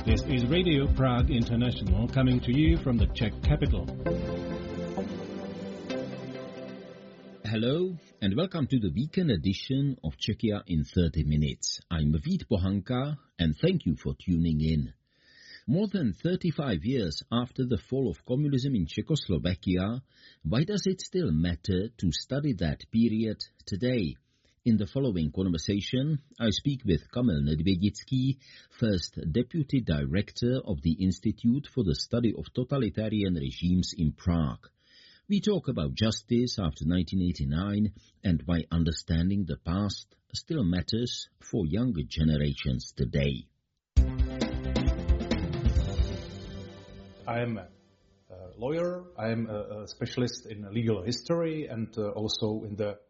This is Radio Prague International coming to you from the Czech capital. Hello and welcome to the weekend edition of Czechia in 30 minutes. I'm Vít Pohanka and thank you for tuning in. More than 35 years after the fall of communism in Czechoslovakia, why does it still matter to study that period today? In the following conversation, I speak with Kamil Nedvědický, first Deputy Director of the Institute for the Study of Totalitarian Regimes in Prague. We talk about justice after 1989 and why understanding the past still matters for younger generations today. I am a lawyer, I am a specialist in legal history and also in the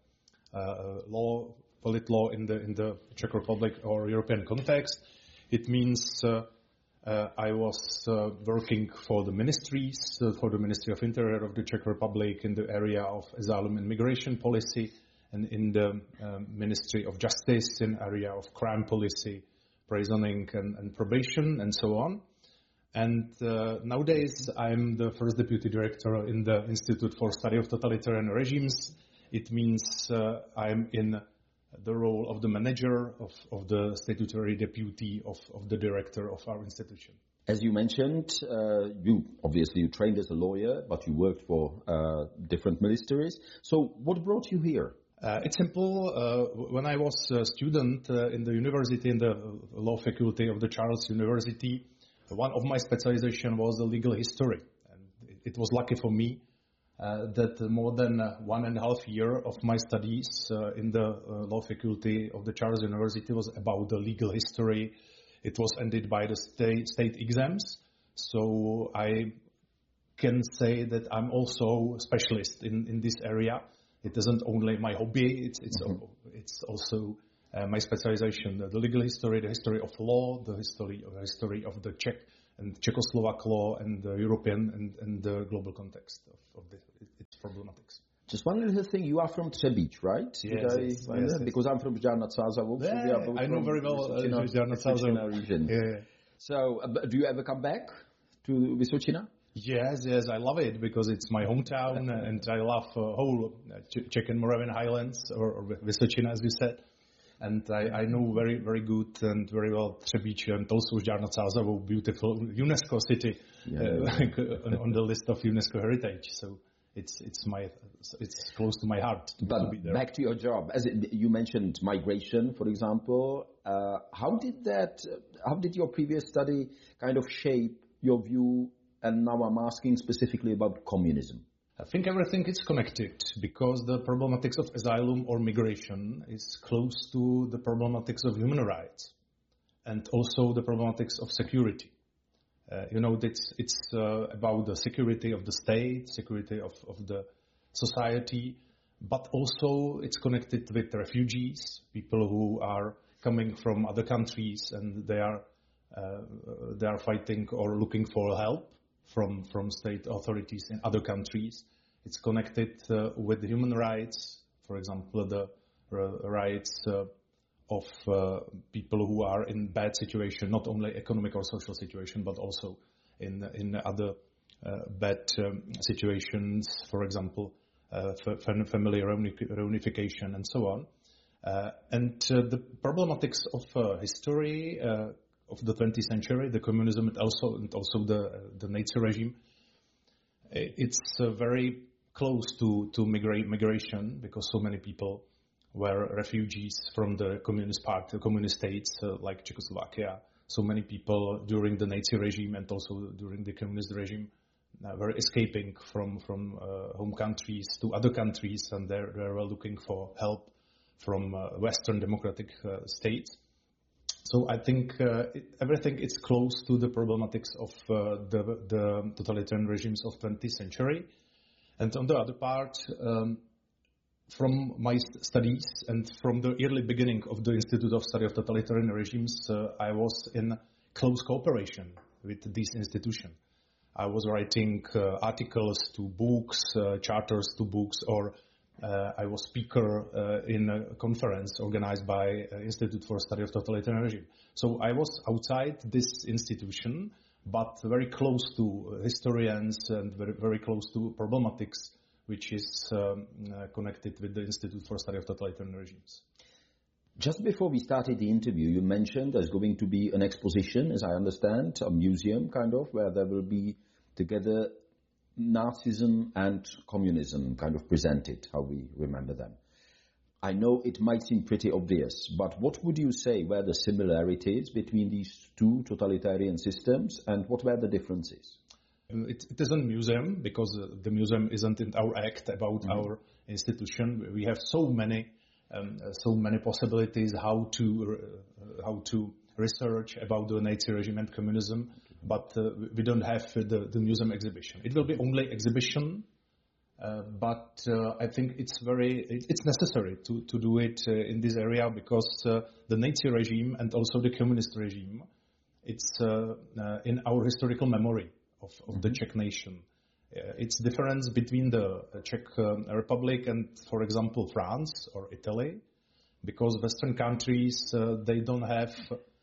politlaw in the Czech Republic or European context. It means I was working for the ministries, for the Ministry of Interior of the Czech Republic in the area of asylum and migration policy, and in the Ministry of Justice in area of crime policy, prisoning and probation, and so on. And nowadays I'm the first Deputy Director in the Institute for Study of Totalitarian Regimes. It means I'm in the role of the manager of the statutory deputy of the director of our institution. As you mentioned, you trained as a lawyer, but you worked for different ministries. So what brought you here? It's simple. When I was a student in the university, in the law faculty of the Charles University, one of my specialization was the legal history. And it was lucky for me that more than 1.5 years of my studies in the law faculty of the Charles University was about the legal history. It was ended by the state exams. So I can say that I'm also a specialist in this area. It isn't only my hobby, it's also my specialization, the legal history, the history of law, the history of the Czech and Czechoslovak law and the European and the global context of its problematics. Just one little thing, you are from Třebíč, right? Yes. Because I'm from Žďár nad Sázavou. I know very well Žďár nad Sázavou. Region. Yeah. So, do you ever come back to Vysočina? Yes, I love it because it's my hometown and I love whole Czech and Moravian Highlands or Vysočina, as you said. And I know very, very good and very well Třebíč and also Žďár nad Sázavou, beautiful UNESCO city on the list of UNESCO heritage. So it's close to my heart to be there. Back to your job, you mentioned migration, for example. How did your previous study kind of shape your view? And now I'm asking specifically about communism. I think everything is connected because the problematics of asylum or migration is close to the problematics of human rights and also the problematics of security. It's about the security of the state, security of the society, but also it's connected with refugees, people who are coming from other countries and they are fighting or looking for help from state authorities in other countries. It's connected with human rights, for example, the rights of people who are in bad situation, not only economic or social situation, but also in other bad situations, for example, family reunification and so on. And the problematics of history of the 20th century, the communism and also the Nazi regime, it's very close to migration because so many people were refugees from the communist states like Czechoslovakia. So many people during the Nazi regime and also during the communist regime were escaping from home countries to other countries, and they were looking for help from Western democratic states. So I think everything is close to the problematics of the totalitarian regimes of 20th century. And on the other part, from my studies and from the early beginning of the Institute of Study of Totalitarian Regimes, I was in close cooperation with this institution. I was writing articles to books, charters to books, or I was speaker in a conference organized by Institute for Study of Totalitarian Regime. So I was outside this institution, but very close to historians and very close to problematics, which is connected with the Institute for Study of Totalitarian Regimes. Just before we started the interview, you mentioned there's going to be an exposition, as I understand, a museum kind of, where there will be together Nazism and communism kind of presented, how we remember them. I know it might seem pretty obvious, but what would you say were the similarities between these two totalitarian systems, and what were the differences? It is a museum, because the museum isn't in our act about our institution. We have so many possibilities how to research about the Nazi regime and communism, but we don't have the museum exhibition. It will be only exhibition, but I think it's necessary to do it in this area, because the Nazi regime and also the communist regime, it's in our historical memory of the Czech nation. It's difference between the Czech Republic and, for example, France or Italy, because Western countries, they don't have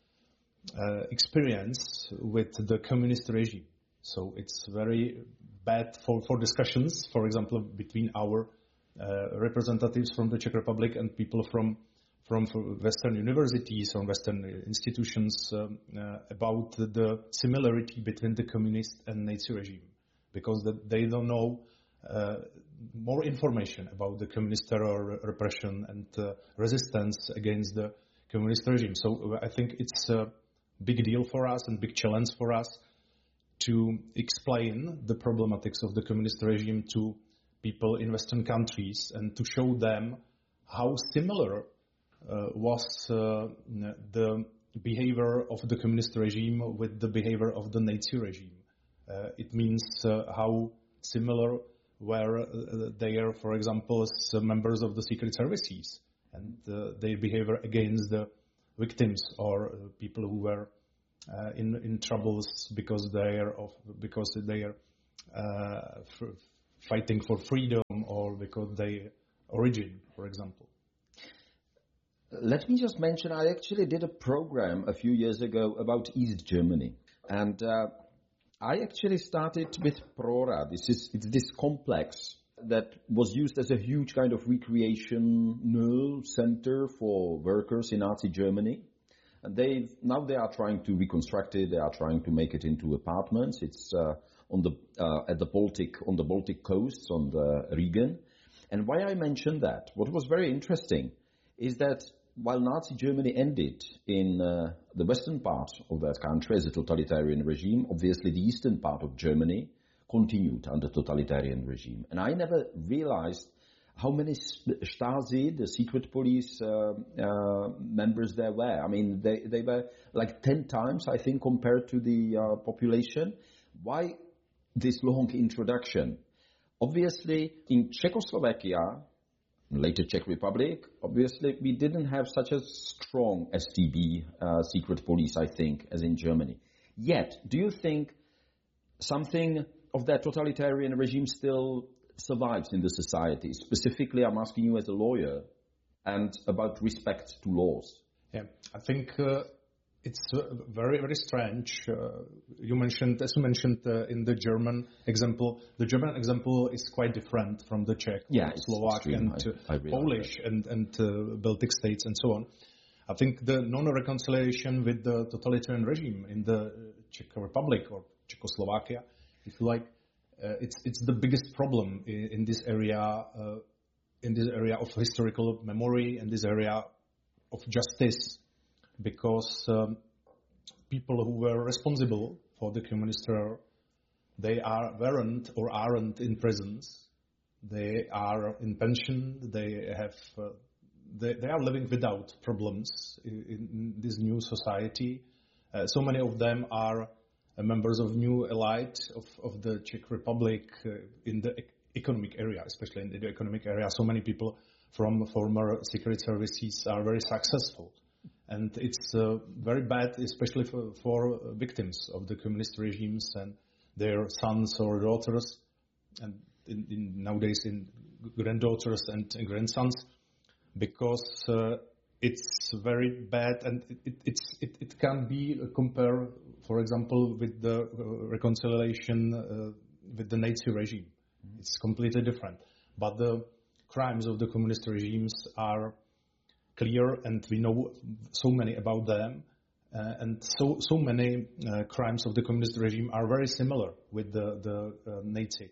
experience with the communist regime. So it's very bad for discussions, for example, between our representatives from the Czech Republic and people from Western universities or Western institutions about the similarity between the communist and Nazi regime, because they don't know more information about the communist terror, repression, and resistance against the communist regime. So I think it's a big deal for us and big challenge for us to explain the problematics of the communist regime to people in Western countries and to show them how similar was the behavior of the communist regime with the behavior of the Nazi regime. It means how similar were they are, for example, as members of the secret services and their behavior against the victims or people who were in troubles because they are fighting for freedom or because they origin, for example. Let me just mention, I actually did a program a few years ago about East Germany, and I actually started with Prora. It's this complex that was used as a huge kind of recreational center for workers in Nazi Germany. And they are trying to reconstruct it. They are trying to make it into apartments. It's on the Baltic coast, on the Regen. And why I mentioned that, what was very interesting is that while Nazi Germany ended in the western part of that country as a totalitarian regime, obviously the eastern part of Germany continued under totalitarian regime. And I never realized how many Stasi, the secret police members there were. I mean, they were like 10 times, I think, compared to the population. Why this long introduction? Obviously, in Czechoslovakia, later Czech Republic, obviously we didn't have such a strong StB, secret police, I think, as in Germany. Yet, do you think something of that totalitarian regime still survives in the society? Specifically, I'm asking you as a lawyer, and about respect to laws. Yeah, I think it's very, very strange. As you mentioned in the German example, the German example is quite different from the Czech, Slovak, and Polish and Baltic states and so on. I think the non-reconciliation with the totalitarian regime in the Czech Republic or Czechoslovakia, if you like, it's the biggest problem in this area of historical memory, in this area of justice, because people who were responsible for the communist terror, they weren't or aren't in prisons. They are in pension. They are living without problems in this new society. So many of them are members of new elite of the Czech Republic in the economic area, especially in the economic area. So many people from former secret services are very successful. And it's very bad, especially for victims of the communist regimes and their sons or daughters. And nowadays in granddaughters and grandsons, because it's very bad, and it can be compared, for example, with the reconciliation with the Nazi regime. It's completely different. But the crimes of the communist regimes are clear, and we know so many about them. And so many crimes of the communist regime are very similar with the Nazi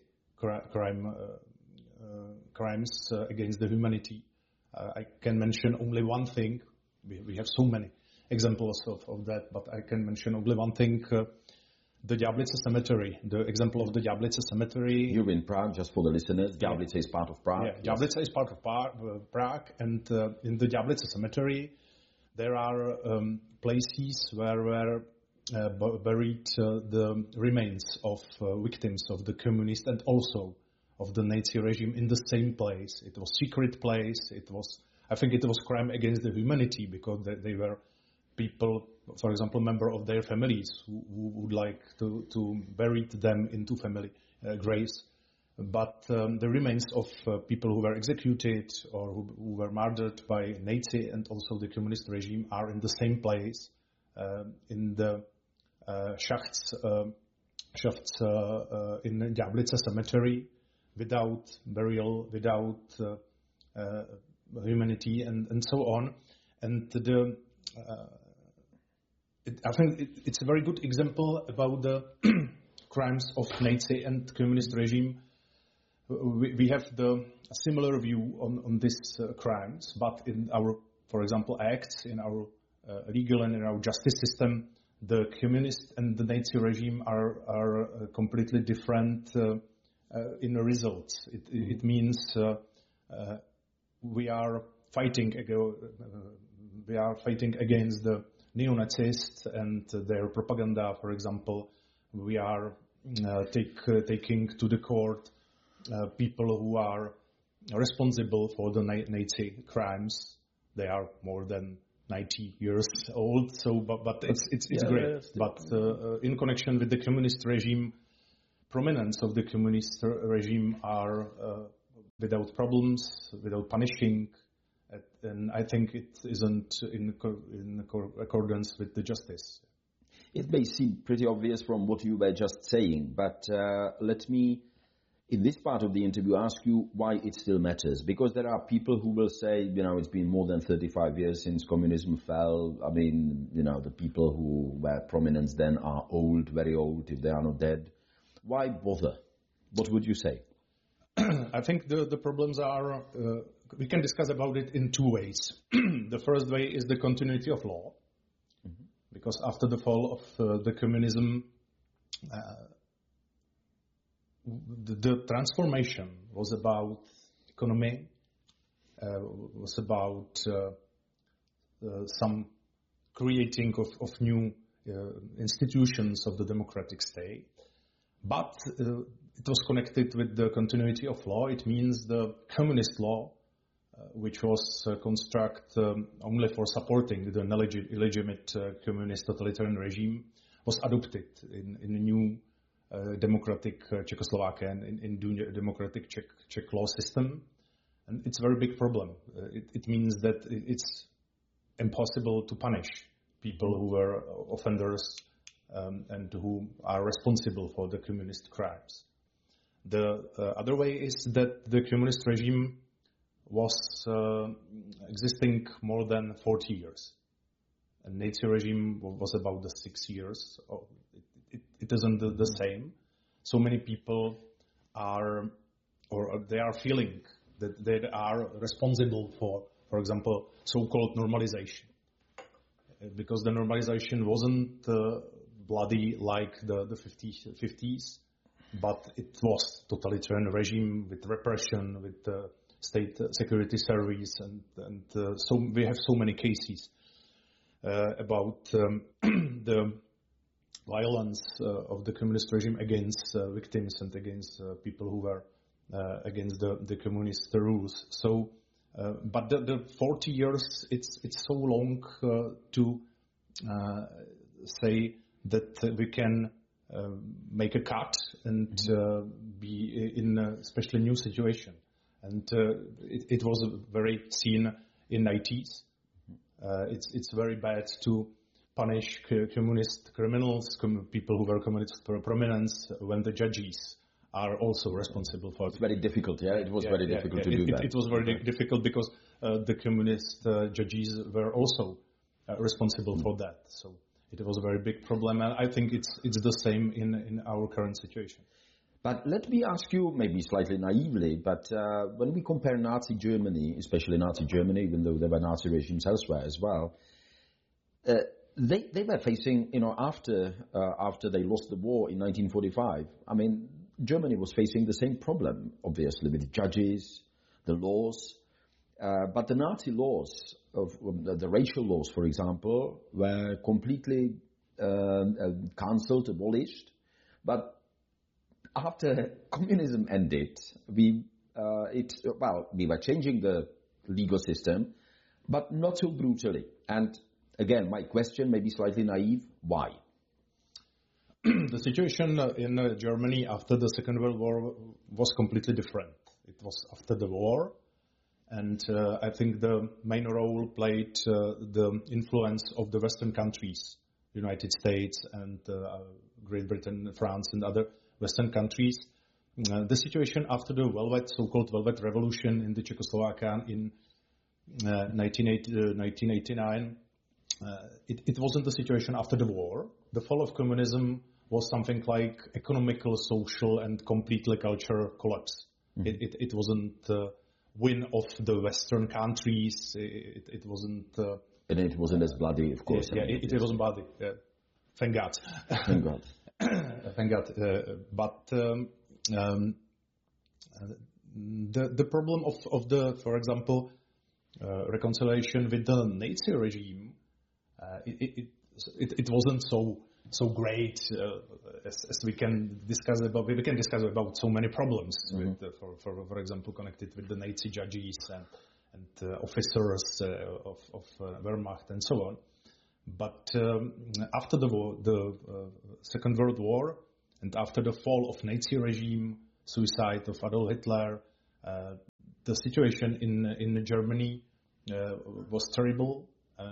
crimes against the humanity. I can mention only one thing. We have so many examples of that, but I can mention only one thing. The Ďáblice cemetery, the example of the Ďáblice cemetery. You're in Prague, just for the listeners. Ďáblice is part of Prague. Yeah, Ďáblice is part of Prague, and in the Ďáblice cemetery, there are places where were buried the remains of victims of the communist and also of the Nazi regime in the same place. It was secret place. I think it was crime against the humanity, because they were people, for example, member of their families who would like to bury them into family graves. But the remains of people who were executed or who were murdered by Nazi and also the communist regime are in the same place, in the Schachts in Ďáblice cemetery, without burial, without humanity, and so on. And I think it's a very good example about the crimes of Nazi and communist regime. We have the similar view on these crimes, but in our, for example, acts, in our legal and in our justice system, the communist and the Nazi regime are completely different in the results. It means we are fighting against the neo-Nazis and their propaganda. For example, we are taking to the court people who are responsible for the Nazi crimes. They are more than 90 years old, but it's great. But in connection with the communist regime, prominence of the communist regime are without problems, without punishing, and I think it isn't in accordance with the justice. It may seem pretty obvious from what you were just saying, but let me, in this part of the interview, ask you why it still matters. Because there are people who will say, it's been more than 35 years since communism fell. I mean, the people who were prominent then are old, very old, if they are not dead. Why bother? What would you say? I think the problems are, we can discuss about it in two ways. The first way is the continuity of law. Mm-hmm. Because after the fall of the communism, the transformation was about economy, was about some creating of new institutions of the democratic state. But it was connected with the continuity of law. It means the communist law, which was constructed only for supporting the illegitimate communist totalitarian regime, was adopted in a new democratic Czechoslovakia and in democratic Czech law system. And it's a very big problem. It means that it's impossible to punish people who were offenders and who are responsible for the communist crimes. The other way is that the communist regime was existing more than 40 years. And Nazi regime was about the 6 years. It isn't the same. So many people are feeling that they are responsible for example, so-called normalization. Because the normalization wasn't bloody like the 50s, but it was totalitarian regime with repression, with the state security service, and so we have so many cases about the violence of the communist regime against victims and against people who were against the communist rules. So, but the 40 years, it's so long to say that we can make a cut and be in a especially new situation. And it was very seen in 90s. It's very bad to punish communist criminals, people who were communist prominence, when the judges are also responsible for it. It's very difficult, yeah? It was very difficult to do that. It was very difficult because the communist judges were also responsible for that. So it was a very big problem, and I think it's the same in our current situation. But let me ask you, maybe slightly naively, but when we compare Nazi Germany, especially Nazi Germany, even though there were Nazi regimes elsewhere as well, they were facing, after they lost the war in 1945, I mean, Germany was facing the same problem, obviously, with the judges, the laws, but the Nazi laws, the racial laws, for example, were completely cancelled, abolished. But after communism ended, we were changing the legal system, but not so brutally. And again, my question may be slightly naive: why? The situation in Germany after the Second World War was completely different. It was after the war, and I think the main role played the influence of the Western countries, United States and Great Britain, France, and other Western countries. The situation after the so-called Velvet Revolution in the Czechoslovakia in 1989, it wasn't the situation after the war. The fall of communism was something like economical, social, and completely cultural collapse. Mm-hmm. It wasn't win of the Western countries. It wasn't. And it wasn't as bloody, of course. Yeah, it wasn't bloody. Thank God. Thank God. Thank God. But the problem of the, for example, reconciliation with the Nazi regime, it wasn't so great as we can discuss about. We can discuss about so many problems, mm-hmm. with, for example, connected with the Nazi judges and officers of Wehrmacht and so on. But after the war, the Second World War, and after the fall of Nazi regime, suicide of Adolf Hitler, the situation in Germany was terrible.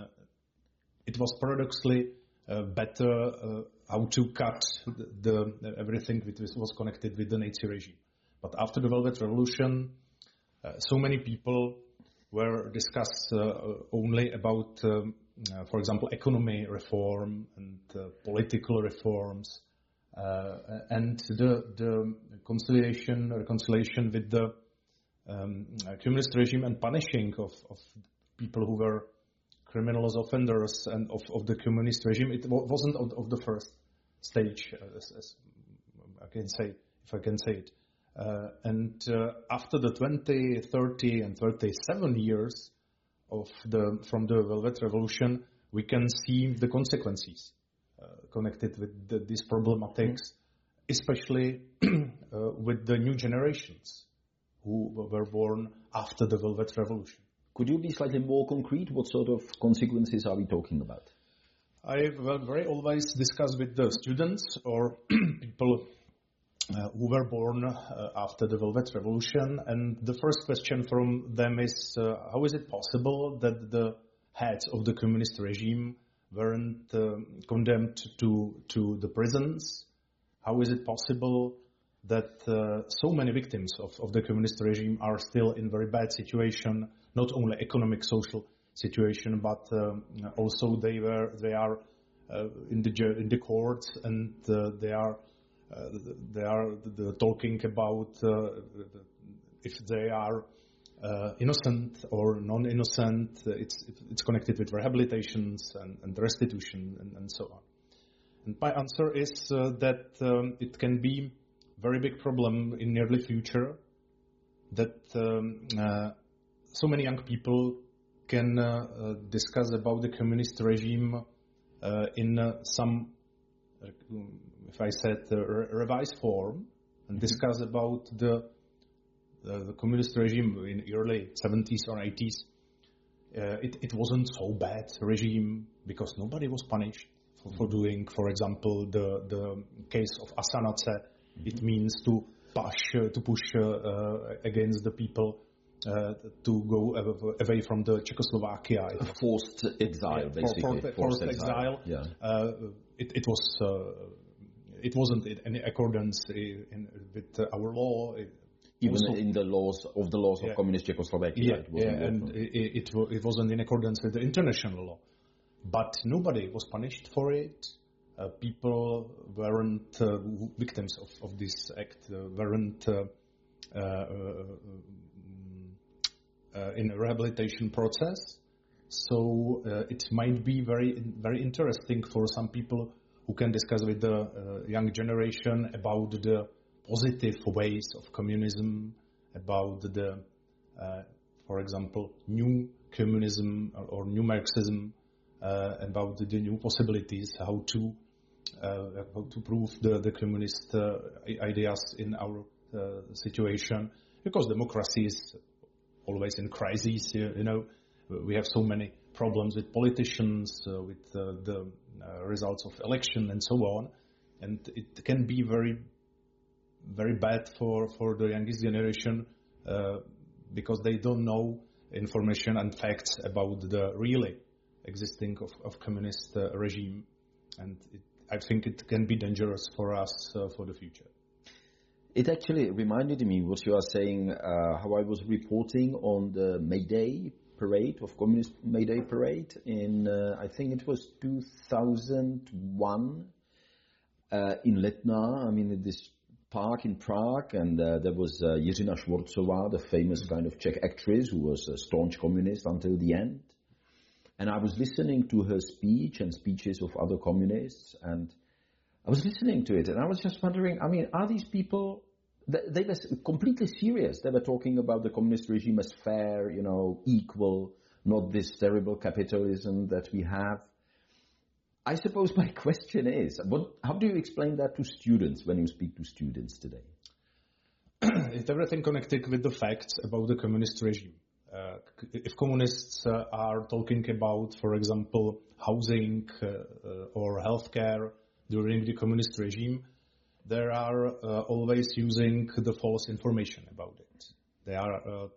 It was paradoxically better how to cut everything which was connected with the Nazi regime. But after the Velvet Revolution, so many people were discussed only about, for example, economy reform and political reforms, and the reconciliation with the communist regime and punishing of people who were criminals, offenders, and of the communist regime. It wasn't of the first stage, as I can say, if I can say it. And after the 20, 30, and 37 years from the Velvet Revolution, we can see the consequences connected with these problematics, especially with the new generations who were born after the Velvet Revolution. Could you be slightly more concrete? What sort of consequences are we talking about? I very always discuss with the students or people who were born after the Velvet Revolution, and the first question from them is, how is it possible that the heads of the communist regime weren't condemned to the prisons? How is it possible that so many victims of the communist regime are still in very bad situation, not only economic, social situation, but also they are in the courts, and they are talking about if they are innocent or non-innocent. It's connected with rehabilitations and restitution and so on. And my answer is that it can be very big problem in nearly future, that so many young people can discuss about the communist regime in some, if I said, revised form, and discuss about the communist regime in early 70s or 80s. It wasn't so bad regime because nobody was punished for doing, for example, the case of Asanace. It means to push against the people to go away from the Czechoslovakia. Forced exile, basically. Forced exile. Yeah. It wasn't in accordance with our law. Even also, in the laws of communist Czechoslovakia. It wasn't in accordance with the international law. But nobody was punished for it. People weren't victims of this act, weren't in a rehabilitation process. So it might be very, very interesting for some people who can discuss with the young generation about the positive ways of communism, about the, for example, new communism or new Marxism, about the new possibilities, how to prove the communist ideas in our situation, because democracy is always in crisis. We have so many problems with politicians, with the results of election and so on, and it can be very, very bad for the youngest generation because they don't know information and facts about the really existing of communist regime, and I think it can be dangerous for us for the future. It actually reminded me what you are saying, how I was reporting on the May Day parade, of Communist May Day parade in, I think it was 2001 in Letná, in this park in Prague, and there was Jiřina Švorcová, the famous kind of Czech actress who was a staunch communist until the end. And I was listening to her speech and speeches of other communists, and I was listening to it, and I was just wondering, are these people, they were completely serious. They were talking about the communist regime as fair, equal, not this terrible capitalism that we have. I suppose my question is, how do you explain that to students when you speak to students today? It's everything connected with the facts about the communist regime. If communists are talking about, for example, housing or healthcare during the communist regime, they are always using the false information about it. They are